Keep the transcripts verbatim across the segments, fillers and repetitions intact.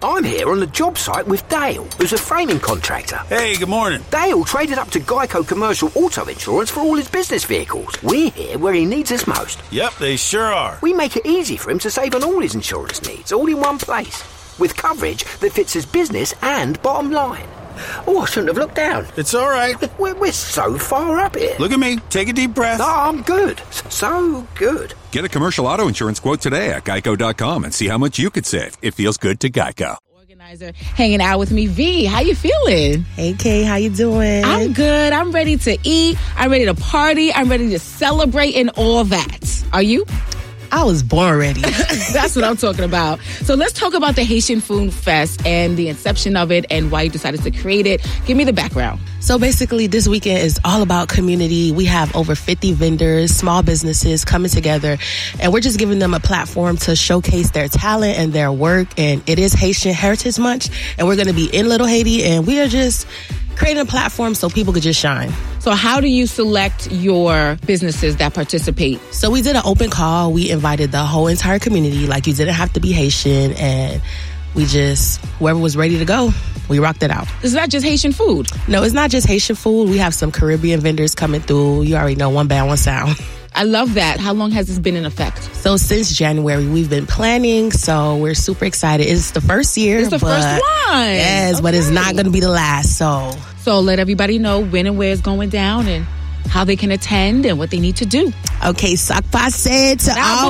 I'm here on the job site with Dale, who's a framing contractor. Hey, good morning. Dale traded up to Geico Commercial Auto Insurance for all his business vehicles. We're here where he needs us most. Yep, they sure are. We make it easy for him to save on all his insurance needs, all in one place, with coverage that fits his business and bottom line. Oh, I shouldn't have looked down. It's all right. We're, we're so far up here. Look at me. Take a deep breath. Oh, I'm good. So good. Get a commercial auto insurance quote today at geico dot com and see how much you could save. It feels good to Geico. Organizer hanging out with me. V, how you feeling? Hey, Kay, how you doing? I'm good. I'm ready to eat. I'm ready to party. I'm ready to celebrate and all that. Are you? I was born ready. That's what I'm talking about. So let's talk about the Haitian Food Fest and the inception of it and why you decided to create it. Give me the background. So basically, this weekend is all about community. We have over fifty vendors, small businesses coming together, and we're just giving them a platform to showcase their talent and their work. And it is Haitian Heritage Month, and we're going to be in Little Haiti, and we are just creating a platform so people could just shine. So how do you select your businesses that participate? So we did an open call. We invited the whole entire community. Like, you didn't have to be Haitian, and we just, whoever was ready to go, we rocked it out. It's not just Haitian food. No, it's not just Haitian food. We have some Caribbean vendors coming through. You already know, one band, one sound. I love that. How long has this been in effect? So since January, we've been planning, so we're super excited. It's the first year. It's the but, first one. Yes, okay. But it's not going to be the last, so. So let everybody know when and where it's going down and how they can attend and what they need to do. Okay, sac passe to all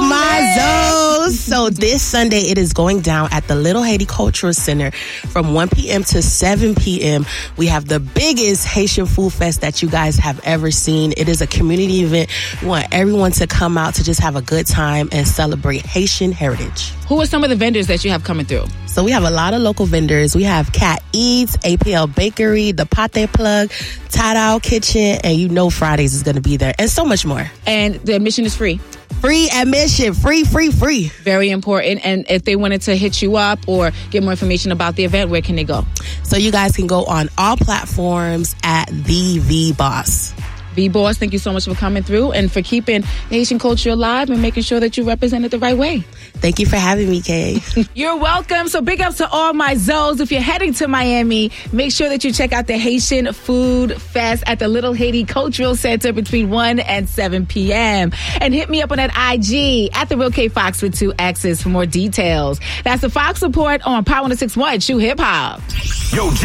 my zoes. So this Sunday, it is going down at the Little Haiti Cultural Center from one p.m. to seven p.m. We have the biggest Haitian Food Fest that you guys have ever seen. It is a community event. We want everyone to come out to just have a good time and celebrate Haitian heritage. Who are some of the vendors that you have coming through? So we have a lot of local vendors. We have Cat Eats, A P L Bakery, The Pate Plug, Tadao Kitchen, and you know Fridays is going to be there, and so much more. And the admission is free? Free admission. Free, free, free. Very important. And if they wanted to hit you up or get more information about the event, where can they go? So you guys can go on all platforms at The V Boss. V-Boss, thank you so much for coming through and for keeping Haitian culture alive and making sure that you represent it the right way. Thank you for having me, Kay. You're welcome. So big ups to all my Zoes. If you're heading to Miami, make sure that you check out the Haitian Food Fest at the Little Haiti Cultural Center between one and seven p.m. And hit me up on that I G at The Real K Fox with two X's for more details. That's the Fox Report on Power one oh six point one True Hip Hop. Yo,